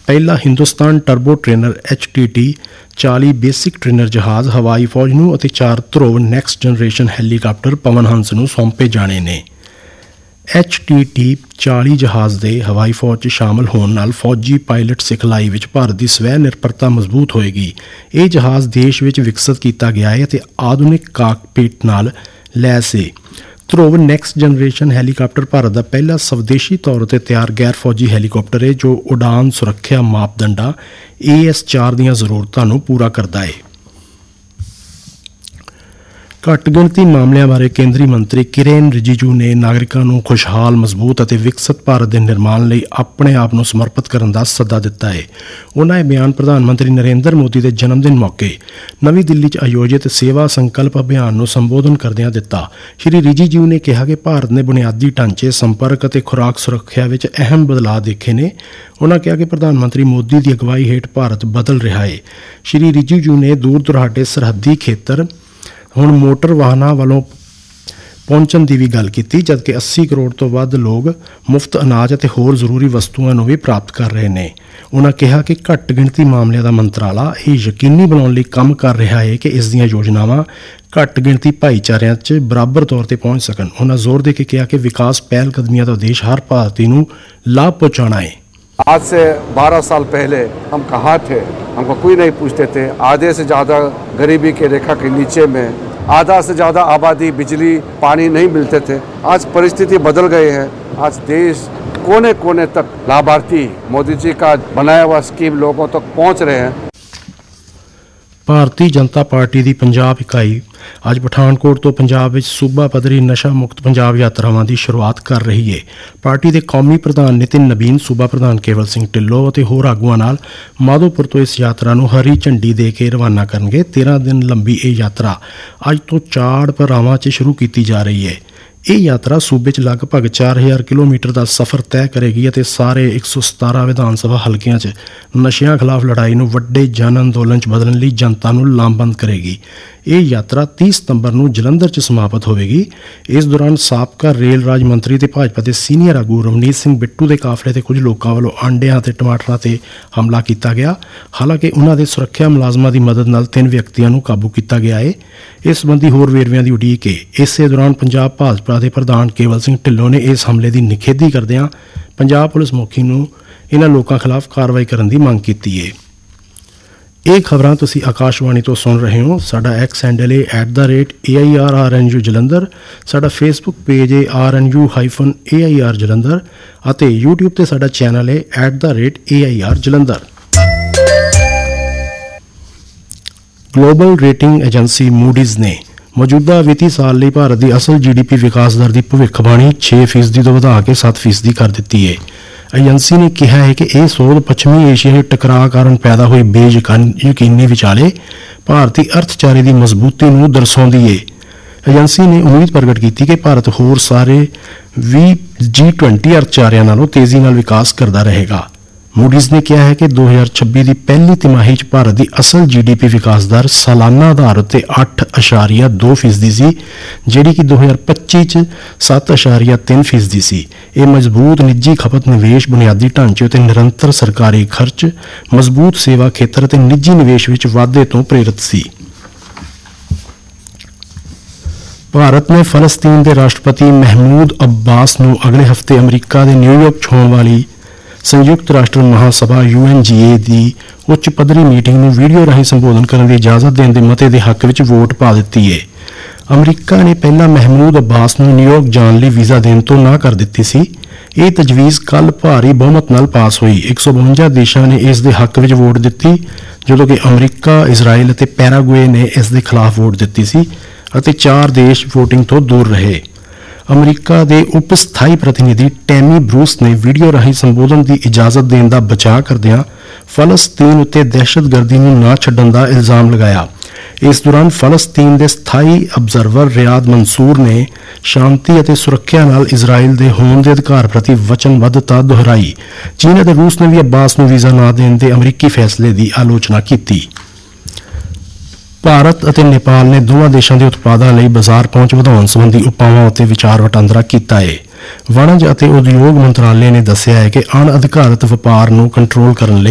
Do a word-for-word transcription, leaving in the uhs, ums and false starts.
ਪਹਿਲਾ Hindustan turbo trainer H T T ਚਾਲੀ basic trainer ਜਹਾਜ਼ ਹਵਾਈ ਫੌਜ ਨੂੰ ਅਤੇ ਚਾਰ ਧਰੁਵ ਨੈਕਸਟ ਜਨਰੇਸ਼ਨ ਹੈਲੀਕਾਪਟਰ ਪਵਨ ਹੰਸ ਨੂੰ ਸੌਂਪੇ ਜਾਣੇ ਨੇ। ਐਚ ਟੀ ਟੀ ਚਾਲੀ ਜਹਾਜ਼ ਦੇ ਹਵਾਈ ਫੌਜ 'ਚ ਸ਼ਾਮਲ ਹੋਣ ਨਾਲ ਫੌਜੀ ਪਾਇਲਟ ਸਿਖਲਾਈ ਵਿੱਚ ਭਾਰਤ ਦੀ ਸਵੈ ਨਿਰਭਰਤਾ ਮਜ਼ਬੂਤ ਹੋਏਗੀ। ਇਹ ਜਹਾਜ਼ ਦੇਸ਼ ਵਿੱਚ ਵਿਕਸਿਤ ਕੀਤਾ ਗਿਆ ਹੈ ਅਤੇ ਆਧੁਨਿਕ ਕਾਕਪਿਟ ਨਾਲ ਲੈਸ ਹੈ। ਧਰੁਵ ਨੈਕਸਟ ਜਨਰੇਸ਼ਨ ਹੈਲੀਕਾਪਟਰ ਭਾਰਤ ਦਾ ਪਹਿਲਾ ਸਵਦੇਸ਼ੀ ਤੌਰ ਉੱਤੇ ਤਿਆਰ ਗੈਰ ਫੌਜੀ ਹੈਲੀਕਾਪਟਰ ਹੈ ਜੋ ਉਡਾਨ ਸੁਰੱਖਿਆ ਮਾਪਦੰਡਾਂ ਏ ਐਸ ਚਾਰ ਦੀਆਂ ਜ਼ਰੂਰਤਾਂ ਨੂੰ ਪੂਰਾ ਕਰਦਾ ਹੈ। ਘੱਟ ਗਿਣਤੀ ਮਾਮਲਿਆਂ ਬਾਰੇ ਕੇਂਦਰੀ ਮੰਤਰੀ ਕਿਰੇਨ ਰਿਜੀਜੂ ਨੇ ਨਾਗਰਿਕਾਂ ਨੂੰ ਖੁਸ਼ਹਾਲ ਮਜ਼ਬੂਤ ਅਤੇ ਵਿਕਸਿਤ ਭਾਰਤ ਦੇ ਨਿਰਮਾਣ ਲਈ ਆਪਣੇ ਆਪ ਨੂੰ ਸਮਰਪਿਤ ਕਰਨ ਦਾ ਸੱਦਾ ਦਿੱਤਾ ਹੈ। ਉਨ੍ਹਾਂ ਇਹ ਬਿਆਨ ਪ੍ਰਧਾਨ ਮੰਤਰੀ ਨਰਿੰਦਰ ਮੋਦੀ ਦੇ ਜਨਮ ਦਿਨ ਮੌਕੇ ਨਵੀਂ ਦਿੱਲੀ 'ਚ ਆਯੋਜਿਤ ਸੇਵਾ ਸੰਕਲਪ ਅਭਿਆਨ ਨੂੰ ਸੰਬੋਧਨ ਕਰਦਿਆਂ ਦਿੱਤਾ। ਸ਼੍ਰੀ ਰਿਜੀਜੂ ਨੇ ਕਿਹਾ ਕਿ ਭਾਰਤ ਨੇ ਬੁਨਿਆਦੀ ਢਾਂਚੇ ਸੰਪਰਕ ਅਤੇ ਖੁਰਾਕ ਸੁਰੱਖਿਆ ਵਿੱਚ ਅਹਿਮ ਬਦਲਾਅ ਦੇਖੇ ਨੇ। ਉਨ੍ਹਾਂ ਕਿਹਾ ਕਿ ਪ੍ਰਧਾਨ ਮੰਤਰੀ ਮੋਦੀ ਦੀ ਅਗਵਾਈ ਹੇਠ ਭਾਰਤ ਬਦਲ ਰਿਹਾ ਹੈ। ਸ਼੍ਰੀ ਰਿਜੀਜੂ ਨੇ ਦੂਰ ਦੁਰਾਡੇ ਸਰਹੱਦੀ ਖੇਤਰ ਹੁਣ ਮੋਟਰ ਵਾਹਨਾਂ ਵੱਲੋਂ ਪਹੁੰਚਣ ਦੀ ਵੀ ਗੱਲ ਕੀਤੀ, ਜਦਕਿ ਅੱਸੀ ਕਰੋੜ ਤੋਂ ਵੱਧ ਲੋਕ ਮੁਫਤ ਅਨਾਜ ਅਤੇ ਹੋਰ ਜ਼ਰੂਰੀ ਵਸਤੂਆਂ ਨੂੰ ਵੀ ਪ੍ਰਾਪਤ ਕਰ ਰਹੇ ਨੇ। ਉਨ੍ਹਾਂ ਕਿਹਾ ਕਿ ਘੱਟ ਗਿਣਤੀ ਮਾਮਲਿਆਂ ਦਾ ਮੰਤਰਾਲਾ ਇਹ ਯਕੀਨੀ ਬਣਾਉਣ ਲਈ ਕੰਮ ਕਰ ਰਿਹਾ ਹੈ ਕਿ ਇਸ ਦੀਆਂ ਯੋਜਨਾਵਾਂ ਘੱਟ ਗਿਣਤੀ ਭਾਈਚਾਰਿਆਂ 'ਚ ਬਰਾਬਰ ਤੌਰ 'ਤੇ ਪਹੁੰਚ ਸਕਣ। ਉਨ੍ਹਾਂ ਜ਼ੋਰ ਦੇ ਕੇ ਕਿਹਾ ਕਿ ਵਿਕਾਸ ਪਹਿਲ ਕਦਮੀਆਂ ਦਾ ਉਦੇਸ਼ ਹਰ ਭਾਰਤੀ ਨੂੰ ਲਾਭ ਪਹੁੰਚਾਉਣਾ है। आज से बारह साल पहले हम कहाँ थे, हमको कोई नहीं पूछते थे। आधे से ज़्यादा गरीबी के रेखा के नीचे में, आधा से ज़्यादा आबादी बिजली पानी नहीं मिलते थे। आज परिस्थिति बदल गई है। आज देश कोने कोने तक लाभार्थी मोदी जी का बनाया हुआ स्कीम लोगों तक पहुँच रहे हैं। ਭਾਰਤੀ ਜਨਤਾ ਪਾਰਟੀ ਦੀ ਪੰਜਾਬ ਇਕਾਈ ਅੱਜ ਪਠਾਨਕੋਟ ਤੋਂ ਪੰਜਾਬ ਵਿੱਚ ਸੂਬਾ ਪੱਧਰੀ ਨਸ਼ਾ ਮੁਕਤ ਪੰਜਾਬ ਯਾਤਰਾਵਾਂ ਦੀ ਸ਼ੁਰੂਆਤ ਕਰ ਰਹੀ ਹੈ। ਪਾਰਟੀ ਦੇ ਕੌਮੀ ਪ੍ਰਧਾਨ ਨਿਤਿਨ ਨਬੀਨ, ਸੂਬਾ ਪ੍ਰਧਾਨ ਕੇਵਲ ਸਿੰਘ ਢਿੱਲੋਂ ਅਤੇ ਹੋਰ ਆਗੂਆਂ ਨਾਲ ਮਾਧੋਪੁਰ ਤੋਂ ਇਸ ਯਾਤਰਾ ਨੂੰ ਹਰੀ ਝੰਡੀ ਦੇ ਕੇ ਰਵਾਨਾ ਕਰਨਗੇ। ਤੇਰਾਂ ਦਿਨ ਲੰਬੀ ਇਹ ਯਾਤਰਾ ਅੱਜ ਤੋਂ ਚਾੜ ਪਰਾਵਾਂ 'ਚ ਸ਼ੁਰੂ ਕੀਤੀ ਜਾ ਰਹੀ ਹੈ। ਇਹ ਯਾਤਰਾ ਸੂਬੇ 'ਚ ਲਗਭਗ ਚਾਰ ਹਜ਼ਾਰ ਕਿਲੋਮੀਟਰ ਦਾ ਸਫ਼ਰ ਤੈਅ ਕਰੇਗੀ ਅਤੇ ਸਾਰੇ ਇੱਕ ਸੌ ਸਤਾਰਾਂ ਵਿਧਾਨ ਸਭਾ ਹਲਕਿਆਂ 'ਚ ਨਸ਼ਿਆਂ ਖਿਲਾਫ ਲੜਾਈ ਨੂੰ ਵੱਡੇ ਜਨ ਅੰਦੋਲਨ 'ਚ ਬਦਲਣ ਲਈ ਜਨਤਾ ਨੂੰ ਲਾਮਬੰਦ ਕਰੇਗੀ। ਇਹ ਯਾਤਰਾ ਤੀਹ ਸਤੰਬਰ ਨੂੰ ਜਲੰਧਰ 'ਚ ਸਮਾਪਤ ਹੋਵੇਗੀ। ਇਸ ਦੌਰਾਨ ਸਾਬਕਾ ਰੇਲ ਰਾਜ ਮੰਤਰੀ ਤੇ ਭਾਜਪਾ ਦੇ ਸੀਨੀਅਰ ਆਗੂ ਰਵਨੀਤ ਸਿੰਘ ਬਿੱਟੂ ਦੇ ਕਾਫਲੇ ਤੇ ਕੁਝ ਲੋਕਾਂ ਵੱਲੋਂ ਆਂਡਿਆਂ ਅਤੇ ਟਮਾਟਰਾਂ ਤੇ ਹਮਲਾ ਕੀਤਾ ਗਿਆ। ਹਾਲਾਂਕਿ ਉਨ੍ਹਾਂ ਦੇ ਸੁਰੱਖਿਆ ਮੁਲਾਜ਼ਮਾਂ ਦੀ ਮਦਦ ਨਾਲ ਤਿੰਨ ਵਿਅਕਤੀਆਂ ਨੂੰ ਕਾਬੂ ਕੀਤਾ ਗਿਆ ਹੈ। ਇਸ ਸੰਬੰਧੀ ਹੋਰ ਵੇਰਵਿਆਂ ਦੀ ਉਡੀਕ ਹੈ। ਇਸੇ ਦੌਰਾਨ ਪੰਜਾਬ ਭਾਜਪਾ ਦੇ ਪ੍ਰਧਾਨ ਕੇਵਲ ਸਿੰਘ ਢਿੱਲੋਂ ਨੇ ਇਸ ਹਮਲੇ ਦੀ ਨਿਖੇਧੀ ਕਰਦਿਆਂ ਪੰਜਾਬ ਪੁਲਿਸ ਮੁਖੀ ਨੂੰ ਇਹਨਾਂ ਲੋਕਾਂ ਖਿਲਾਫ ਕਾਰਵਾਈ ਕਰਨ ਦੀ ਮੰਗ ਕੀਤੀ ਹੈ। ਇਹ ਖਬਰਾਂ ਤੁਸੀਂ ਆਕਾਸ਼ਵਾਣੀ ਤੋਂ ਸੁਣ ਰਹੇ ਹੋ। ਸਾਡਾ ਐਕਸ ਹੈਂਡਲ ਹੈ at the rate A I R R N U Jalandhar. ਸਾਡਾ ਫੇਸਬੁੱਕ ਪੇਜ ਹੈ R N U hyphen A I R Jalandhar ਅਤੇ ਯੂਟਿਊਬ 'ਤੇ ਸਾਡਾ ਚੈਨਲ ਹੈ at the rate A I R Jalandhar. Global rating agency ਮੂਡੀਜ਼ ਨੇ ਮੌਜੂਦਾ ਵਿੱਤੀ ਸਾਲ ਲਈ ਭਾਰਤ ਦੀ ਅਸਲ ਜੀ ਡੀ ਪੀ ਵਿਕਾਸ ਦਰ ਦੀ ਭਵਿੱਖਬਾਣੀ ਛੇ ਫੀਸਦੀ ਤੋਂ ਵਧਾ ਕੇ ਸੱਤ ਫੀਸਦੀ ਕਰ ਦਿੱਤੀ ਹੈ। ਏਜੰਸੀ ਨੇ ਕਿਹਾ ਹੈ ਕਿ ਇਹ ਸੋਧ ਪੱਛਮੀ ਏਸ਼ੀਆਈ ਟਕਰਾਅ ਕਾਰਨ ਪੈਦਾ ਹੋਈ ਬੇਯਕੀਨੀ ਵਿਚਾਲੇ ਭਾਰਤੀ ਅਰਥਚਾਰੇ ਦੀ ਮਜ਼ਬੂਤੀ ਨੂੰ ਦਰਸਾਉਂਦੀ ਹੈ। ਏਜੰਸੀ ਨੇ ਉਮੀਦ ਪ੍ਰਗਟ ਕੀਤੀ ਕਿ ਭਾਰਤ ਹੋਰ ਸਾਰੇ ਵੀਹ ਜੀ ਟਵੈਂਟੀ ਅਰਥਚਾਰਿਆਂ ਨਾਲੋਂ ਤੇਜ਼ੀ ਨਾਲ ਵਿਕਾਸ ਕਰਦਾ ਰਹੇਗਾ। ਮੂਡੀਜ਼ ਨੇ ਕਿਹਾ ਹੈ ਕਿ ਦੋ ਹਜ਼ਾਰ ਛੱਬੀ ਦੀ ਪਹਿਲੀ ਤਿਮਾਹੀ 'ਚ ਭਾਰਤ ਦੀ ਅਸਲ ਜੀ ਡੀ ਪੀ ਵਿਕਾਸ ਦਰ ਸਾਲਾਨਾ ਆਧਾਰ ਉੱਤੇ ਅੱਠ ਅਸ਼ਾਰੀਆ ਦੋ ਫੀਸਦੀ ਸੀ, ਜਿਹੜੀ ਕਿ ਦੋ ਹਜ਼ਾਰ ਪੱਚੀ 'ਚ ਸੱਤ ਅਸ਼ਾਰੀਆ ਤਿੰਨ ਫੀਸਦੀ ਸੀ। ਇਹ ਮਜ਼ਬੂਤ ਨਿੱਜੀ ਖਪਤ ਨਿਵੇਸ਼, ਬੁਨਿਆਦੀ ਢਾਂਚੇ ਅਤੇ ਨਿਰੰਤਰ ਸਰਕਾਰੀ ਖਰਚ, ਮਜ਼ਬੂਤ ਸੇਵਾ ਖੇਤਰ ਅਤੇ ਨਿੱਜੀ ਨਿਵੇਸ਼ ਵਿੱਚ ਵਾਧੇ ਤੋਂ ਪ੍ਰੇਰਿਤ ਸੀ। ਭਾਰਤ ਨੇ ਫਲਸਤੀਨ ਦੇ ਰਾਸ਼ਟਰਪਤੀ ਮਹਿਮੂਦ ਅੱਬਾਸ ਨੂੰ ਅਗਲੇ ਹਫ਼ਤੇ ਅਮਰੀਕਾ ਦੇ ਨਿਊਯਾਰਕ 'ਚ ਹੋਣ ਵਾਲੀ ਸੰਯੁਕਤ ਰਾਸ਼ਟਰ ਮਹਾਸਭਾ ਯੂ ਐਨ ਜੀ ਏ ਦੀ ਉੱਚ ਪੱਧਰੀ ਮੀਟਿੰਗ ਨੂੰ ਵੀਡੀਓ ਰਾਹੀਂ ਸੰਬੋਧਨ ਕਰਨ ਦੀ ਇਜਾਜ਼ਤ ਦੇਣ ਦੇ ਮਤੇ ਦੇ ਹੱਕ ਵਿੱਚ ਵੋਟ ਪਾ ਦਿੱਤੀ ਹੈ। ਅਮਰੀਕਾ ਨੇ ਪਹਿਲਾਂ ਮਹਿਮੂਦ ਅੱਬਾਸ ਨੂੰ ਨਿਊਯਾਰਕ ਜਾਣ ਲਈ ਵੀਜ਼ਾ ਦੇਣ ਤੋਂ ਨਾਂਹ ਕਰ ਦਿੱਤੀ ਸੀ। ਇਹ ਤਜਵੀਜ਼ ਕੱਲ੍ਹ ਭਾਰੀ ਬਹੁਮਤ ਨਾਲ ਪਾਸ ਹੋਈ। ਇੱਕ ਸੌ ਬਵੰਜਾ ਦੇਸ਼ਾਂ ਨੇ ਇਸ ਦੇ ਹੱਕ ਵਿੱਚ ਵੋਟ ਦਿੱਤੀ, ਜਦੋਂ ਕਿ ਅਮਰੀਕਾ, ਇਜ਼ਰਾਈਲ ਅਤੇ ਪੈਰਾਗੁਏ ਨੇ ਇਸ ਦੇ ਖਿਲਾਫ ਵੋਟ ਦਿੱਤੀ ਸੀ ਅਤੇ ਚਾਰ ਦੇਸ਼ ਵੋਟਿੰਗ ਤੋਂ ਦੂਰ ਰਹੇ। ਅਮਰੀਕਾ ਦੇ ਉਪ ਸਥਾਈ ਪ੍ਰਤੀਨਿਧੀ ਟੈਮੀ ਬਰੂਸ ਨੇ ਵੀਡੀਓ ਰਾਹੀਂ ਸੰਬੋਧਨ ਦੀ ਇਜਾਜ਼ਤ ਦੇਣ ਦਾ ਬਚਾਅ ਕਰਦਿਆਂ ਫਲਸਤੀਨ ਉੱਤੇ ਦਹਿਸ਼ਤਗਰਦੀ ਨੂੰ ਨਾ ਛੱਡਣ ਦਾ ਇਲਜ਼ਾਮ ਲਗਾਇਆ। ਇਸ ਦੌਰਾਨ ਫਲਸਤੀਨ ਦੇ ਸਥਾਈ ਅਬਜ਼ਰਵਰ ਰਿਆਦ ਮਨਸੂਰ ਨੇ ਸ਼ਾਂਤੀ ਅਤੇ ਸੁਰੱਖਿਆ ਨਾਲ ਇਜ਼ਰਾਈਲ ਦੇ ਹੋਣ ਦੇ ਅਧਿਕਾਰ ਪ੍ਰਤੀ ਵਚਨਬੱਧਤਾ ਦੁਹਰਾਈ। ਚੀਨ ਅਤੇ ਰੂਸ ਨੇ ਵੀ ਅੱਬਾਸ ਨੂੰ ਵੀਜ਼ਾ ਨਾ ਦੇਣ ਦੇ ਅਮਰੀਕੀ ਫੈਸਲੇ ਦੀ ਆਲੋਚਨਾ ਕੀਤੀ। ਭਾਰਤ ਅਤੇ ਨੇਪਾਲ ਨੇ ਦੋਵਾਂ ਦੇਸ਼ਾਂ ਦੇ ਉਤਪਾਦਾਂ ਲਈ ਬਾਜ਼ਾਰ ਪਹੁੰਚ ਵਧਾਉਣ ਸੰਬੰਧੀ ਉਪਾਵਾਂ ਉੱਤੇ ਵਿਚਾਰ ਵਟਾਂਦਰਾ ਕੀਤਾ ਹੈ। ਵਣਜ ਅਤੇ ਉਦਯੋਗ ਮੰਤਰਾਲੇ ਨੇ ਦੱਸਿਆ ਹੈ ਕਿ ਅਣ ਅਧਿਕਾਰਤ ਵਪਾਰ ਨੂੰ ਕੰਟਰੋਲ ਕਰਨ ਲਈ